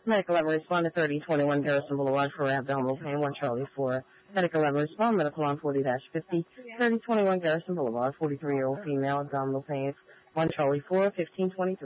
Medical 11 respond to 3021 Garrison Boulevard for abdominal pain, 1 Charlie 4. Medical 11 respond, medical on 40-50, 3021 Garrison Boulevard, 43-year-old female, abdominal pain, 1 Charlie 4, 1523.